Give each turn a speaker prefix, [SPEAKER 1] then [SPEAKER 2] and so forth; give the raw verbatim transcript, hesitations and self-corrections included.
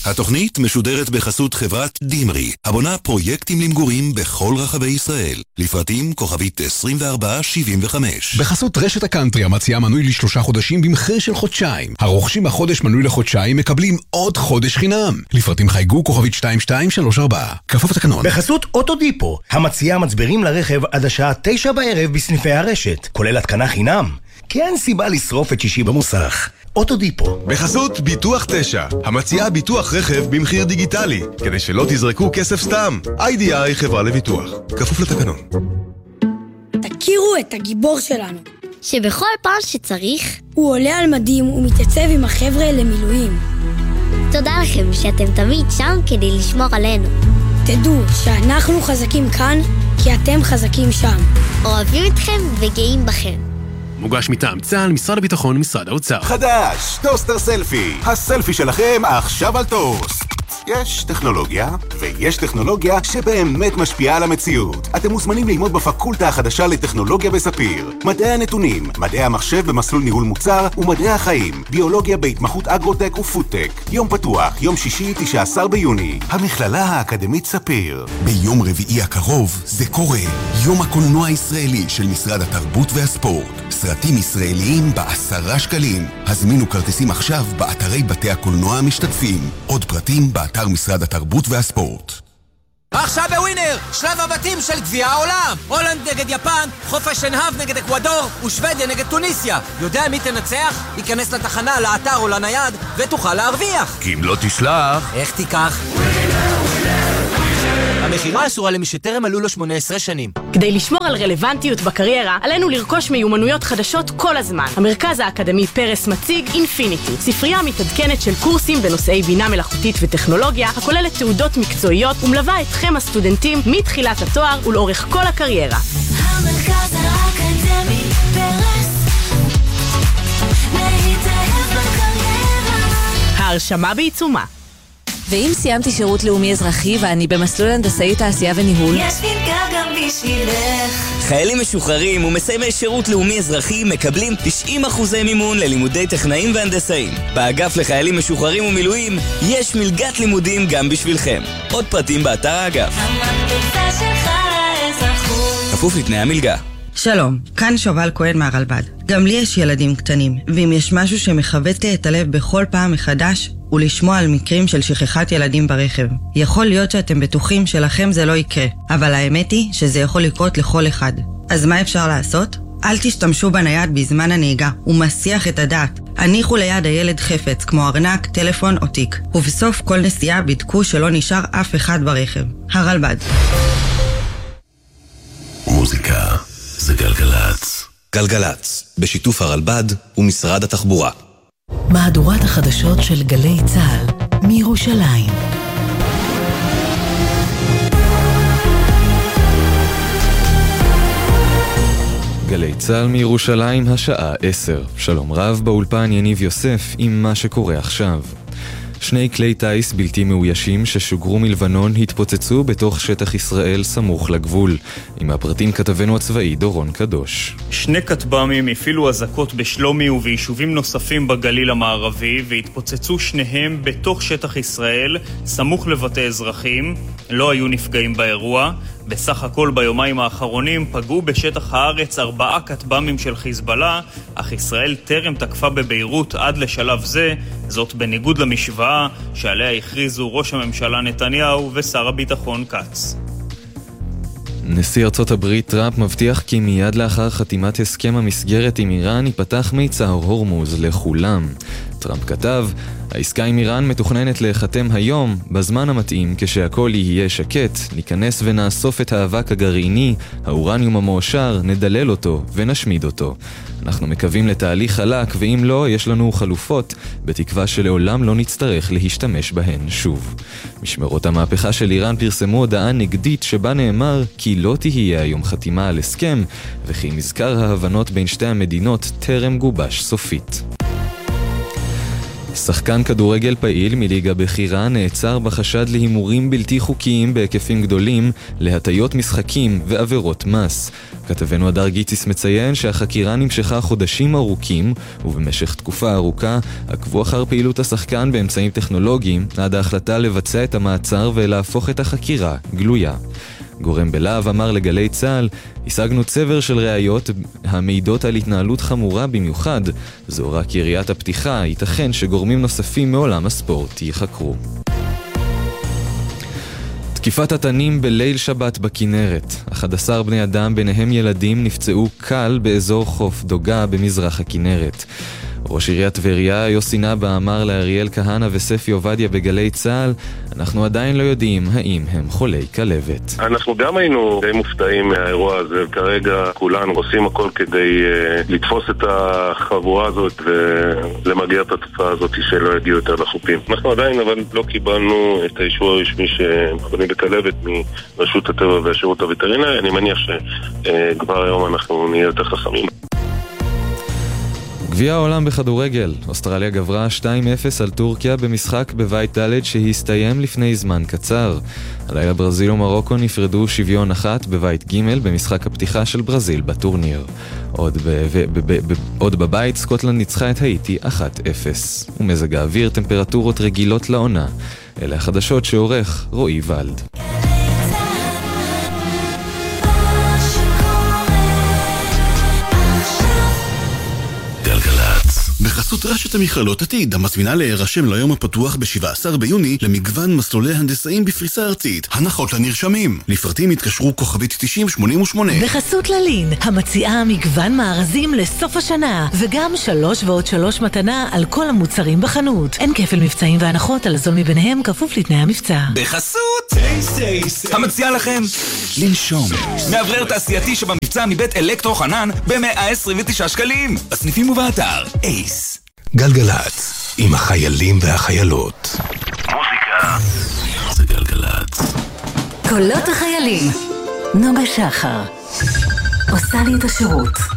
[SPEAKER 1] התוכנית משודרת בחסות חברת דימרי, הבונה פרויקטים למגורים בכל רחבי ישראל. לפרטים כוכבית עשרים וארבע שבעים וחמש.
[SPEAKER 2] בחסות רשת הקאנטרי המציעה מנוי לשלושה חודשים במחיר של חודשיים. הרוכשים בחודש מנוי לחודשיים מקבלים עוד חודש חינם. לפרטים חייגו כוכבית שתיים שתיים שלוש ארבע. כפוף לתקנון.
[SPEAKER 3] בחסות אוטודיפו, המציעה מצברים לרכב עד השעה תשע בערב בסניפי הרשת, כולל התקנה חינם. כי אין סיבה לשרוף את שישי במוסך. אוטודיפו.
[SPEAKER 4] בחסות ביטוח תשע, המציעה ביטוח רכב במחיר דיגיטלי, כדי שלא תזרקו כסף סתם. איי די איי חברה לביטוח. כפוף לתקנון.
[SPEAKER 5] תכירו את הגיבור שלנו,
[SPEAKER 6] שבכל פעם שצריך
[SPEAKER 5] הוא עולה על מדים ומתייצב עם החבר'ה למילואים.
[SPEAKER 6] תודה לכם שאתם תמיד שם כדי לשמור עלינו.
[SPEAKER 5] תדעו שאנחנו חזקים כאן כי אתם חזקים שם.
[SPEAKER 6] אוהבים אתכם וגאים בכם.
[SPEAKER 7] מוגש מטעם צה"ל, משרד הביטחון ומשרד האוצר.
[SPEAKER 8] חדש, טוסטר סלפי. הסלפי שלכם עכשיו על טוסט. יש טכנולוגיה, ויש טכנולוגיה שבאמת משפיעה על המציאות. אתם מוזמנים ללמוד בפקולטה החדשה לטכנולוגיה בספיר. מדעי הנתונים, מדעי המחשב במסלול ניהול מוצר, ומדעי החיים, ביולוגיה בהתמחות אגרוטק ופודטק. יום פתוח, יום שישי, תשעה עשר ביוני. המכללה האקדמית ספיר.
[SPEAKER 1] ביום רביעי הקרוב זה קורה. יום הקולנוע הישראלי של משרד התרבות והספורט. סרטים ישראליים בעשרה שקלים. הזמינו כרטיסים עכשיו באתרי בתי הקולנוע המשתתפים. עוד פרטים באתר משרד התרבות והספורט.
[SPEAKER 9] עכשיו בווינר, שלב הבתים של גביע העולם. הולנד נגד יפן, חוף השנהב נגד אקוודור ושוודיה נגד טוניסיה. יודע מי תנצח? ייכנס לתחנה, לאתר או לנייד ותוכל להרוויח.
[SPEAKER 4] כי אם לא תשלח...
[SPEAKER 9] איך תיקח? המחירה אסורה למי שטרם מלאו לו שמונה עשרה שנים.
[SPEAKER 10] כדי לשמור על רלוונטיות בקריירה, עלינו לרכוש מיומנויות חדשות כל הזמן. המרכז האקדמי פרס מציג אינפיניטי, ספרייה מתעדכנת של קורסים בנושאי בינה מלאכותית וטכנולוגיה, הכוללת תעודות מקצועיות ומלווה אתכם הסטודנטים מתחילת התואר ולאורך כל הקריירה.
[SPEAKER 11] המרכז האקדמי פרס, להתאהב בקריירה.
[SPEAKER 10] ההרשמה בעיצומה.
[SPEAKER 12] ואם סיימתי שירות לאומי אזרחי ואני במסלול הנדסאי תעשייה וניהול,
[SPEAKER 11] יש מלגה גם בשבילך.
[SPEAKER 13] חיילים משוחררים ומסיימי שירות לאומי אזרחי מקבלים תשעים אחוזי מימון ללימודי טכנאים והנדסאים. באגף לחיילים משוחררים ומילואים יש מלגת לימודים גם בשבילכם. עוד פרטים באתר האגף.
[SPEAKER 11] המקפצה שלך לאזרחות.
[SPEAKER 13] כפוף לתנאי המלגה.
[SPEAKER 14] שלום, כאן שובל כהן מהרלב"ד. גם לי יש ילדים קטנים, ואם יש משהו שמחבט לי את הלב בכל פעם מחדש, הוא לשמוע על מקרים של שכחת ילדים ברכב. יכול להיות שאתם בטוחים שלכם זה לא יקרה, אבל האמת היא שזה יכול לקרות לכל אחד. אז מה אפשר לעשות? אל תשתמשו בנייד בזמן הנהיגה, הוא מסיח את הדעת. הניחו ליד הילד חפץ, כמו ארנק, טלפון או תיק. ובסוף כל נסיעה בדקו שלא נשאר אף אחד ברכב. הרלב"ד.
[SPEAKER 1] מוזיקה זה גלגלץ. גלגלץ, בשיתוף הרלב"ד ומשרד התחבורה.
[SPEAKER 15] מהדורת החדשות של גלי צה"ל מירושלים.
[SPEAKER 16] גלי צה"ל מירושלים, השעה עשר. שלום רב, באולפן יניב יוסף עם מה שקורה עכשיו. שני כלי טייס בלתי מאוישים ששוגרו מלבנון התפוצצו בתוך שטח ישראל סמוך לגבול. עם הפרטים כתבנו הצבאי דורון קדוש.
[SPEAKER 17] שני כטב"מים הפעילו אזעקות בשלומי וביישובים נוספים בגליל המערבי והתפוצצו שניהם בתוך שטח ישראל סמוך לבתי אזרחים. לא היו נפגעים באירוע. בסך הכל ביומיים האחרונים פגעו בשטח הארץ ארבעה כטב"מים של חיזבאללה, אך ישראל טרם תקפה בביירות עד לשלב זה, זאת בניגוד למשוואה שעליה הכריזו ראש הממשלה נתניהו ושר הביטחון קץ.
[SPEAKER 16] נשיא ארצות הברית טראמפ מבטיח כי מיד לאחר חתימת הסכם המסגרת עם איראן ייפתח מיצר הורמוז לכולם. טראמפ כתב, העסקה עם איראן מתוכננת להיחתם היום, בזמן המתאים כשהכל יהיה שקט, ניכנס ונאסוף את האבק הגרעיני, האורניום המועשר, נדלל אותו ונשמיד אותו. אנחנו מקווים לתהליך חלק, ואם לא, יש לנו חלופות, בתקווה שלעולם לא נצטרך להשתמש בהן שוב. משמרות המהפכה של איראן פרסמו הודעה נגדית שבה נאמר כי לא תהיה היום חתימה על הסכם, וכי מזכר ההבנות בין שתי המדינות טרם גובש סופית. שחקן כדורגל פעיל מליגה בחירה נעצר בחשד להימורים בלתי חוקיים בהיקפים גדולים, להטיות משחקים ועבירות מס. כתבנו הדר גיציס מציין שהחקירה נמשכה חודשים ארוכים, ובמשך תקופה ארוכה עקבו אחר פעילות השחקן באמצעים טכנולוגיים עד ההחלטה לבצע את המעצר ולהפוך את החקירה גלויה. גורם בלהב אמר לגלי צה"ל, השגנו צבר של ראיות המעידות על התנהלות חמורה במיוחד. זו רק יריית הפתיחה, ייתכן שגורמים נוספים מעולם הספורט יחקרו. תקיפת התנים בליל שבת בכנרת. אחד עשר בני אדם, ביניהם ילדים, נפצעו קל באזור חוף דוגה במזרח הכנרת. ראש עיריית טבריה יוסי נבא אמר לאריאל כהנא וספי עובדיה בגלי צה"ל, אנחנו עדיין לא יודעים האם הם חולי כלבת.
[SPEAKER 18] אנחנו גם היינו די מופתעים מהאירוע הזה, כרגע כולנו עושים הכל כדי uh, לתפוס את החבורה הזאת ולמגר את התופעה הזאת שלא יגיעו יותר לחופים. אנחנו עדיין אבל לא קיבלנו את האישור הרשמי שהם חולים בכלבת מרשות הטבע והשירות הווטרינרי. אני מניח שכבר uh, היום אנחנו נהיה יותר חכמים.
[SPEAKER 16] גביע העולם בכדורגל, אוסטרליה גברה שתיים אפס על טורקיה במשחק בבית ד' שהסתיים לפני זמן קצר. הלילה ברזיל ומרוקו נפרדו שוויון אחת בבית ג' במשחק הפתיחה של ברזיל בטורניר. עוד, ב- ב- ב- ב- עוד בבית סקוטלנד ניצחה את האיטי אחת אפס. ומזג האוויר טמפרטורות רגילות לעונה. אלה החדשות שעורך רועי ולד.
[SPEAKER 1] בחסות רשת המכללות עתיד, המזמינה להירשם ליום הפתוח ב-שבעה עשר ביוני למגוון מסלולי הנדסאים בפריסה ארצית. הנחות לנרשמים. לפרטים התקשרו כוכבית תשעים שמונים ושמונה.
[SPEAKER 15] בחסות ללין, המציעה מגוון מארזים לסוף השנה, וגם שלוש ועוד שלוש מתנה על כל המוצרים בחנות. אין כפל מבצעים והנחות, על הזול מביניהם כפוף לתנאי המבצע.
[SPEAKER 19] בחסות המציע לכם לנשום מאוורר תעשייתי שבמבצע מבית אלקטרו חנן ב-מאה עשרים ותשעה שקלים בסניפים ובאתר אייס.
[SPEAKER 1] גלגלץ, עם החיילים והחיילות.
[SPEAKER 19] מוזיקה זה גלגלץ.
[SPEAKER 15] קולות החיילים, נוגה שחר עושה לי את השירות.